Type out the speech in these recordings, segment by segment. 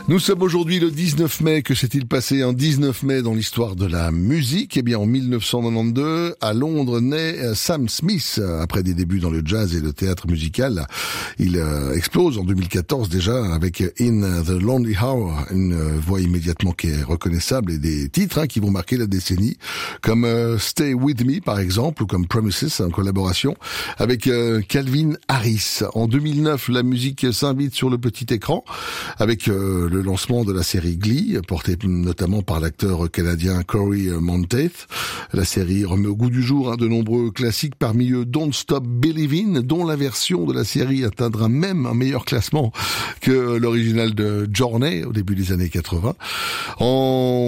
Nous sommes aujourd'hui le 19 mai. Que s'est-il passé un 19 mai dans l'histoire de la musique? Eh bien, en 1992, à Londres, naît Sam Smith. Après des débuts dans le jazz et le théâtre musical, il explose en 2014 déjà avec In the Lonely Hour, une voix immédiatement qui est reconnaissable et des titres qui vont marquer la décennie, comme Stay With Me par exemple, ou comme Promises, en collaboration avec Calvin Harris. En 2009, la musique s'invite sur le petit écran avec le lancement de la série Glee, portée notamment par l'acteur canadien Corey Monteith. La série remet au goût du jour de nombreux classiques, parmi eux Don't Stop Believin', dont la version de la série atteindra même un meilleur classement que l'original de Journey au début des années 80. En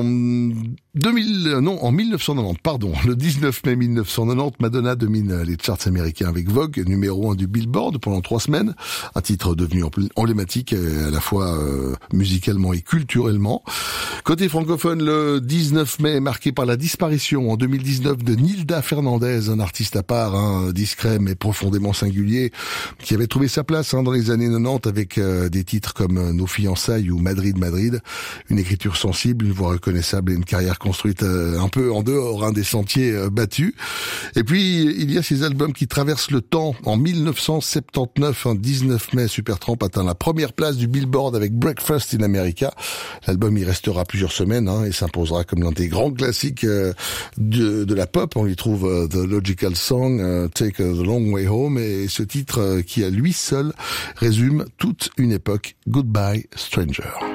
1990, le 19 mai 1990, Madonna domine les charts américains avec Vogue, numéro 1 du Billboard pendant 3 semaines. Un titre devenu emblématique à la fois musicalement et culturellement. Côté francophone, le 19 mai est marqué par la disparition en 2019 de Nilda Fernandez, un artiste à part, discret mais profondément singulier, qui avait trouvé sa place dans les années 90 avec des titres comme Nos fiançailles ou Madrid Madrid. Une écriture sensible, une voix reconnaissable et une carrière construite un peu en dehors des sentiers battus. Et puis, il y a ces albums qui traversent le temps. En 1979, 19 mai, Supertramp atteint la première place du Billboard avec Breakfast in America. L'album y restera plusieurs semaines et s'imposera comme l'un des grands classiques de la pop. On y trouve The Logical Song, Take the Long Way Home, et ce titre qui à lui seul résume toute une époque, Goodbye Stranger.